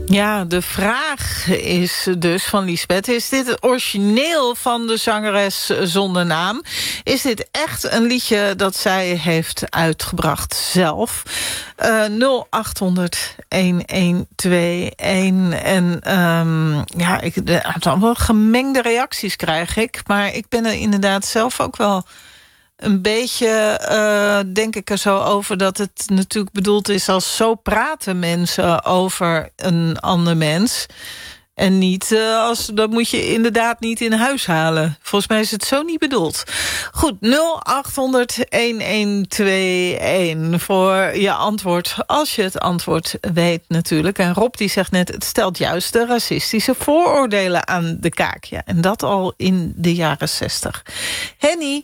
Ja, de vraag is dus van Liesbeth... is dit het origineel van de zangeres zonder naam? Is dit echt een liedje dat zij heeft uitgebracht zelf? 0800-1121. En allemaal gemengde reacties krijg ik. Maar ik ben er inderdaad zelf ook wel... een beetje denk ik er zo over dat het natuurlijk bedoeld is als zo praten mensen over een ander mens. En niet dat moet je inderdaad niet in huis halen. Volgens mij is het zo niet bedoeld. Goed, 0800-1121 voor je antwoord. Als je het antwoord weet natuurlijk. En Rob die zegt net, het stelt juist de racistische vooroordelen aan de kaak. Ja, en dat al in de jaren 60. Henny.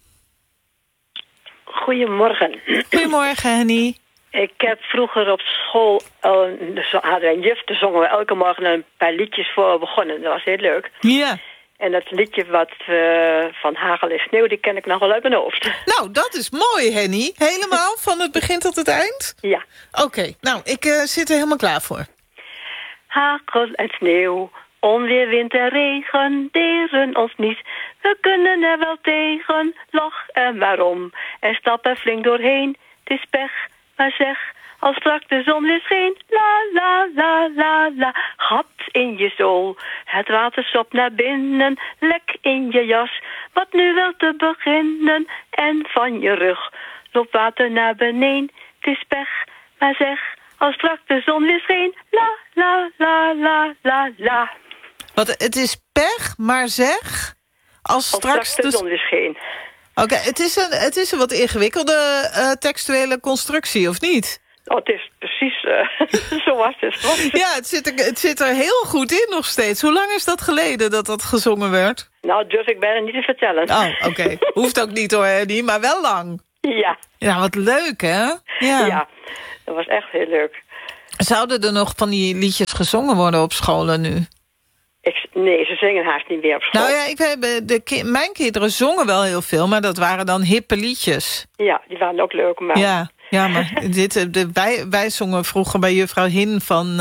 Goedemorgen. Goedemorgen, Henny. Ik heb vroeger op school, hadden wij een juf, daar zongen we elke morgen een paar liedjes voor begonnen. Dat was heel leuk. Ja. En dat liedje wat van Hagel en Sneeuw, die ken ik nog wel uit mijn hoofd. Nou, dat is mooi, Henny. Helemaal, van het begin tot het eind? Ja. Oké, nou, ik zit er helemaal klaar voor. Hagel en sneeuw, onweer, wind en regen, deren ons niet. We kunnen er wel tegen, lach en waarom. En stappen flink doorheen, het is pech, maar zeg, als straks de zon weer scheen. La, la, la, la, la, gat in je zool. Het water sopt naar binnen, lek in je jas. Wat nu wel te beginnen, en van je rug. Loopt water naar beneden, het is pech, maar zeg, als straks de zon weer scheen. La, la, la, la, la, la. Wat, het is pech, maar zeg... Als straks de zon weer scheen. Oké, het is een wat ingewikkelde textuele constructie, of niet? Oh, het is precies zo was het. Ja, het zit er heel goed in nog steeds. Hoe lang is dat geleden dat dat gezongen werd? Nou, durf ik bijna niet te vertellen. Oh, oké. Hoeft ook niet hoor, Henny, maar wel lang. Ja. Ja, wat leuk, hè? Ja, dat was echt heel leuk. Zouden er nog van die liedjes gezongen worden op scholen nu? Nee, ze zingen haast niet meer op school. Nou ja, mijn kinderen zongen wel heel veel, maar dat waren dan hippe liedjes. Ja, die waren ook leuk. Maar... Ja, maar wij zongen vroeger bij juffrouw Hin van...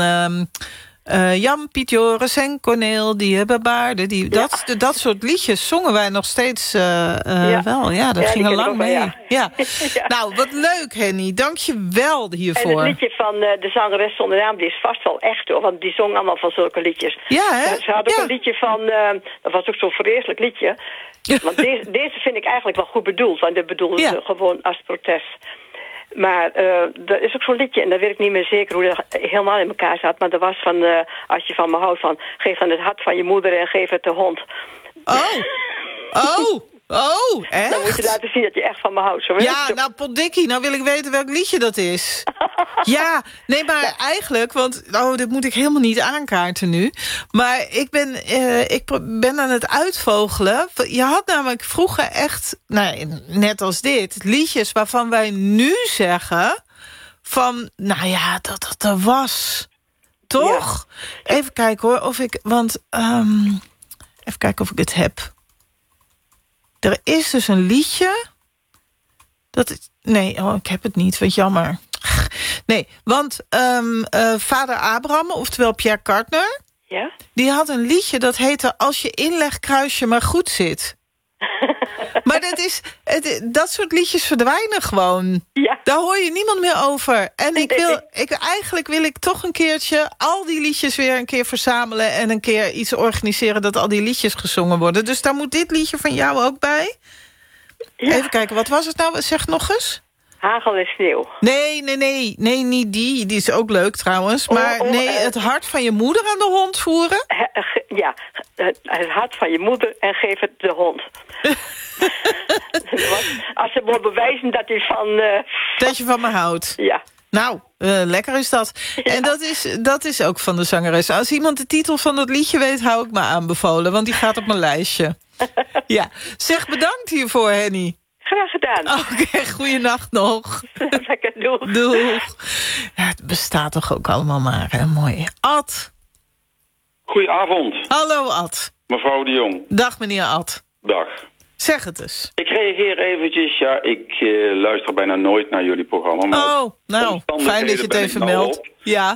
Jan, Piet, Joris en Corneel, die hebben baarden. Dat soort liedjes zongen wij nog steeds wel. Ja, dat ging er lang mee. Ja. Ja. Nou, wat leuk, Henny. Dank je wel hiervoor. En het liedje van de zangeres zonder naam, die is vast wel echt, hoor. Want die zong allemaal van zulke liedjes. Ja, hè? Ze had ook een liedje van... dat was ook zo'n vreselijk liedje. Want deze vind ik eigenlijk wel goed bedoeld. Want dat bedoelde ze gewoon als protest. Maar er is ook zo'n liedje, en dat weet ik niet meer zeker hoe dat helemaal in elkaar zat. Maar dat was van, als je van me houdt, van geef dan het hart van je moeder en geef het de hond. Oh, echt? Dan moet je laten zien dat je echt van me houdt. Zo nou potdikkie, nou wil ik weten welk liedje dat is. Ja, nee, maar eigenlijk, want dit moet ik helemaal niet aankaarten nu. Maar ik ben aan het uitvogelen. Je had namelijk vroeger echt, net als dit, liedjes waarvan wij nu zeggen van, dat er was. Toch? Ja. Even kijken hoor, of ik, even kijken of ik het heb. Er is dus een liedje. Ik heb het niet, wat jammer. Nee, want vader Abraham, oftewel Pierre Kartner... Ja? Die had een liedje dat heette... Als je inlegkruisje maar goed zit. Maar dat soort liedjes verdwijnen gewoon. Ja. Daar hoor je niemand meer over. En eigenlijk wil ik toch een keertje al die liedjes weer een keer verzamelen... en een keer iets organiseren dat al die liedjes gezongen worden. Dus daar moet dit liedje van jou ook bij. Ja. Even kijken, wat was het nou? Zeg nog eens. Hagel en sneeuw. Nee, niet die. Die is ook leuk trouwens. Maar het hart van je moeder aan de hond voeren. Het hart van je moeder en geef het de hond. Als ze wil bewijzen dat hij van... dat je van me houdt. Ja. Nou, lekker is dat. Ja. En dat is ook van de zangeres. Als iemand de titel van dat liedje weet, hou ik me aanbevolen. Want die gaat op mijn lijstje. Ja. Zeg, bedankt hiervoor, Henny. Graag gedaan. Oké, goeienacht nog. Lekker, doeg. Doeg. Ja, het bestaat toch ook allemaal maar, hè? Mooi. Ad. Goedenavond. Hallo, Ad. Mevrouw de Jong. Dag, meneer Ad. Dag. Zeg het eens. Ik reageer eventjes. Ja, ik luister bijna nooit naar jullie programma. Maar fijn dat je het even meldt. Ja.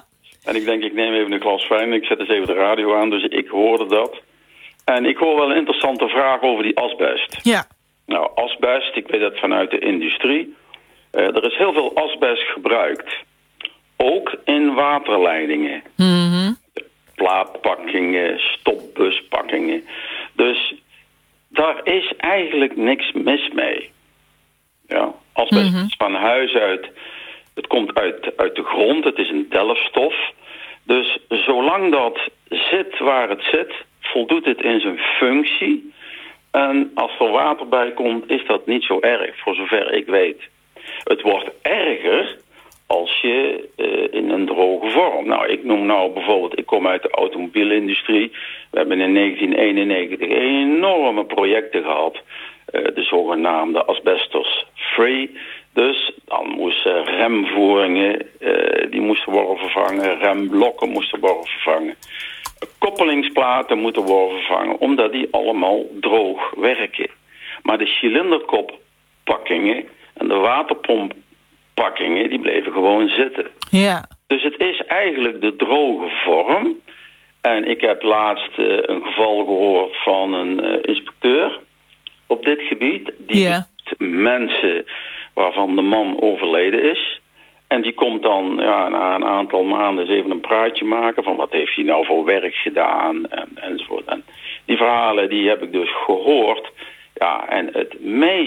En ik denk, ik neem even een glas wijn. Ik zet eens even de radio aan, dus ik hoorde dat. En ik hoor wel een interessante vraag over die asbest. Ja. Nou, asbest, ik weet dat vanuit de industrie. Er is heel veel asbest gebruikt. Ook in waterleidingen. Plaatpakkingen, stopbuspakkingen. Dus daar is eigenlijk niks mis mee. Ja, asbest is van huis uit. Het komt uit de grond, het is een delfstof. Dus zolang dat zit waar het zit, voldoet het in zijn functie. En als er water bij komt, is dat niet zo erg, voor zover ik weet. Het wordt erger als je in een droge vorm. Nou, ik noem nou bijvoorbeeld, ik kom uit de automobielindustrie. We hebben in 1991 enorme projecten gehad. De zogenaamde asbestos-free. Dus dan moesten remvoeringen, die moesten worden vervangen. Remblokken moesten worden vervangen. Koppelingsplaten moeten worden vervangen, omdat die allemaal droog werken. Maar de cilinderkoppakkingen en de waterpomppakkingen, die bleven gewoon zitten. Ja. Dus het is eigenlijk de droge vorm. En ik heb laatst een geval gehoord van een inspecteur op dit gebied. Die mensen waarvan de man overleden is. En die komt dan na een aantal maanden eens even een praatje maken van wat heeft hij nou voor werk gedaan enzovoort. En die verhalen die heb ik dus gehoord. Ja, en het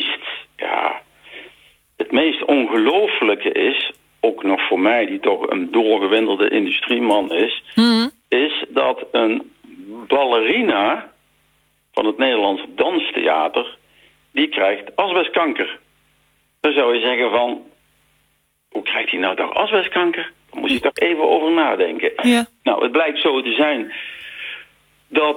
meest ongelooflijke is, ook nog voor mij die toch een doorgewinterde industrieman is, is dat een ballerina van het Nederlands Danstheater, die krijgt asbestkanker. Dan zou je zeggen van, hoe krijgt hij nou toch asbestkanker? Daar moet je toch even over nadenken. Ja. Nou, het blijkt zo te zijn dat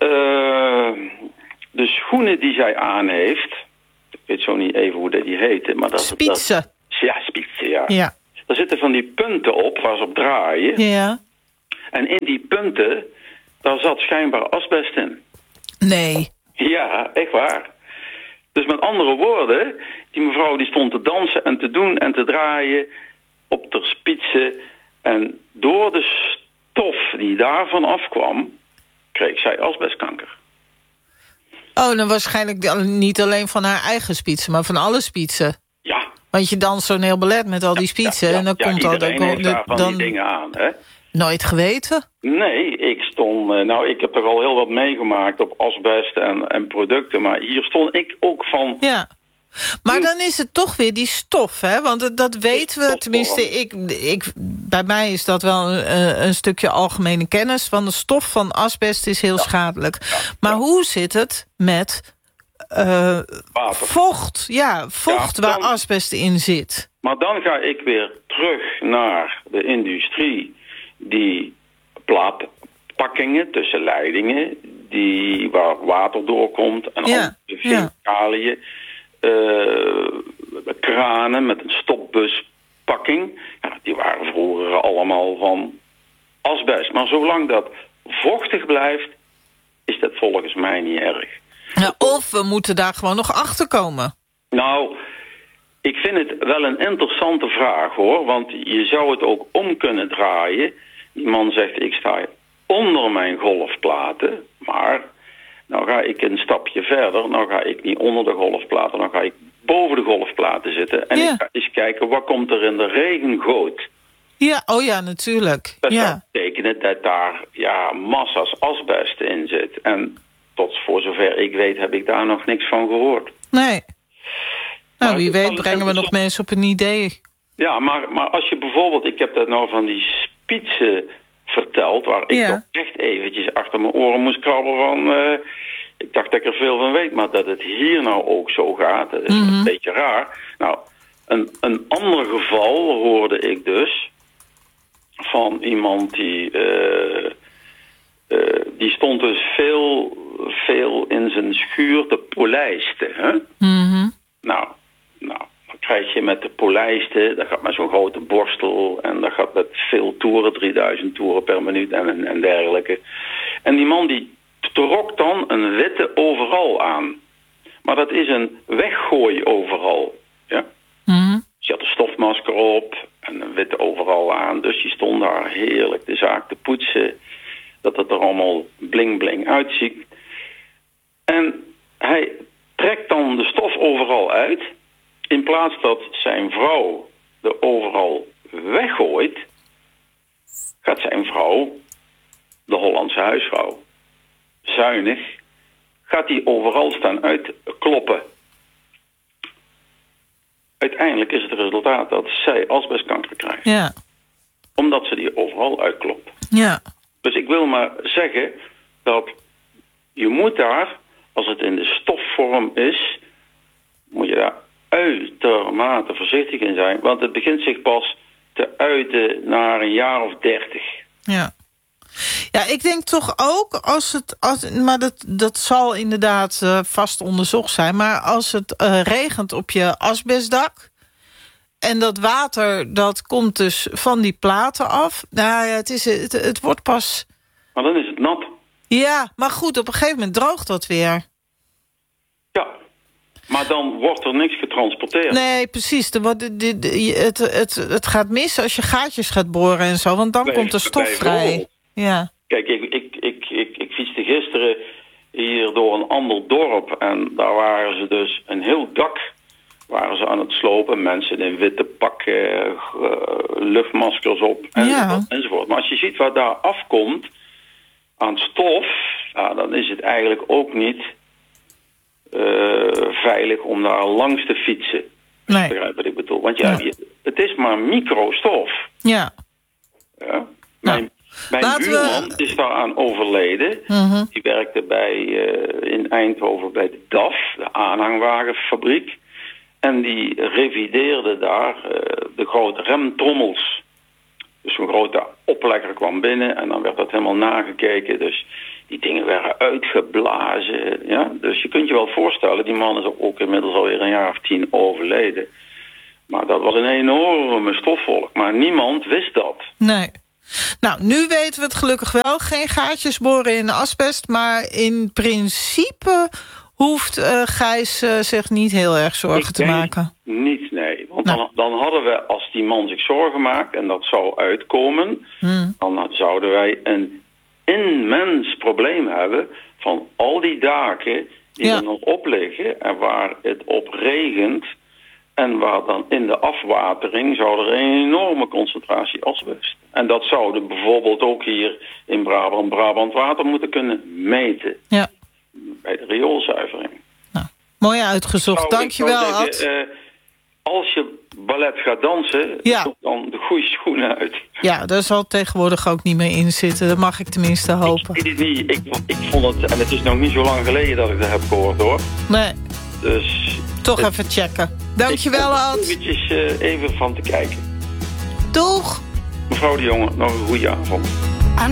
de schoenen die zij aan heeft, ik weet zo niet even hoe die heten, maar dat Spitsen. Spitsen, ja. Ja. Daar zitten van die punten op waar ze op draaien. Ja. En in die punten, daar zat schijnbaar asbest in. Nee. Ja, echt waar. Dus met andere woorden, die mevrouw die stond te dansen en te doen en te draaien op de spitsen. En door de stof die daarvan afkwam, kreeg zij asbestkanker. Oh, dan waarschijnlijk niet alleen van haar eigen spitsen, maar van alle spitsen. Ja. Want je danst zo'n heel ballet met al die spitsen. En dan komt iedereen heeft daarvan die dingen aan, hè? Nooit geweten? Nee, ik stond... ik heb toch al heel wat meegemaakt op asbest en producten. Maar hier stond ik ook van... Ja. Maar dan is het toch weer die stof, hè? Want dat weten we, tenminste, bij mij is dat wel een stukje algemene kennis. Want de stof van asbest is heel schadelijk. Ja. Maar hoe zit het met vocht? Ja, vocht waar asbest in zit. Maar dan ga ik weer terug naar de industrie die plaatpakkingen tussen leidingen, waar water doorkomt en andere chemicaliën. Kranen met een stopbuspakking. Ja, die waren vroeger allemaal van asbest. Maar zolang dat vochtig blijft, is dat volgens mij niet erg. Ja, of we moeten daar gewoon nog achter komen. Nou, ik vind het wel een interessante vraag, hoor. Want je zou het ook om kunnen draaien. Die man zegt, ik sta onder mijn golfplaten, maar nou ga ik een stapje verder. Nou ga ik niet onder de golfplaten, dan ga ik boven de golfplaten zitten. En ik ga eens kijken, wat komt er in de regengoot? Ja, oh ja, natuurlijk. Dat zou betekenen dat daar massa's asbest in zit. En tot voor zover ik weet heb ik daar nog niks van gehoord. Nee. Nou, wie weet brengen we nog mensen op een idee. Ja, maar als je bijvoorbeeld, ik heb dat nou van die spitsen verteld, waar ik toch echt eventjes achter mijn oren moest krabben van... ik dacht dat ik er veel van weet, maar dat het hier nou ook zo gaat, dat is een beetje raar. Nou, een ander geval hoorde ik dus van iemand die stond dus veel in zijn schuur te polijsten. Hè? Nou, dan krijg je met de polijsten, dat gaat met zo'n grote borstel en dat gaat met veel toeren, 3000 toeren per minuut en dergelijke. En die man die trok dan een witte overal aan. Maar dat is een weggooi overal. Ja? Dus je had een stofmasker op En een witte overal aan. Dus die stond daar heerlijk de zaak te poetsen. Dat het er allemaal bling bling uitziet. En hij trekt dan de stof overal uit. In plaats dat zijn vrouw de overal weggooit, gaat zijn vrouw, de Hollandse huisvrouw, zuinig, gaat die overal staan uitkloppen. Uiteindelijk is het resultaat dat zij asbestkanker krijgt. Ja. Omdat ze die overal uitklopt. Ja. Dus ik wil maar zeggen dat je moet daar, als het in de stofvorm is, moet je daar uitermate voorzichtig in zijn. Want het begint zich pas te uiten na een jaar of 30. Ja. Ja, ik denk toch ook, maar dat zal inderdaad vast onderzocht zijn, maar als het regent op je asbestdak en dat water, dat komt dus van die platen af, nou ja, het wordt pas... Maar dan is het nat. Ja, maar goed, op een gegeven moment droogt dat weer. Ja, maar dan wordt er niks getransporteerd. Nee, precies. Het gaat mis als je gaatjes gaat boren en zo, want dan komt er stof vrij. Ja. Kijk, ik fietste gisteren hier door een ander dorp en daar waren ze dus een heel dak waren ze aan het slopen. Mensen in witte pakken, luchtmaskers op enzovoort. Maar als je ziet wat daar afkomt aan stof, dan is het eigenlijk ook niet veilig om daar langs te fietsen. Nee. Begrijp wat ik bedoel? Want het is maar microstof. Ja. Ja. Mijn buurman is daaraan overleden. Die werkte in Eindhoven bij de DAF, de aanhangwagenfabriek. En die revideerde daar de grote remtrommels. Dus een grote oplegger kwam binnen en dan werd dat helemaal nagekeken. Dus die dingen werden uitgeblazen. Ja? Dus je kunt je wel voorstellen, die man is ook inmiddels alweer een jaar of 10 overleden. Maar dat was een enorme stofwolk. Maar niemand wist dat. Nee. Nou, nu weten we het gelukkig wel. Geen gaatjes boren in asbest. Maar in principe hoeft Gijs zich niet heel erg zorgen te maken. Niet, nee. Want dan hadden we, als die man zich zorgen maakt en dat zou uitkomen, dan zouden wij een immens probleem hebben van al die daken die er nog op liggen en waar het op regent en waar dan in de afwatering zou er een enorme concentratie asbest. En dat zouden bijvoorbeeld ook hier in Brabant water moeten kunnen meten. Ja. Bij de rioolzuivering. Nou, mooi uitgezocht. Dankjewel, Ad. Als je ballet gaat dansen, doe dan de goede schoenen uit. Ja, daar zal tegenwoordig ook niet meer in zitten. Dat mag ik tenminste hopen. Ik weet het niet. Ik vond het, en het is nog niet zo lang geleden dat ik dat heb gehoord, hoor. Nee. Dus toch even checken. Dankjewel, Ad. Eventjes even van te kijken. Doeg. Mevrouw de Jonge, nog een goede avond.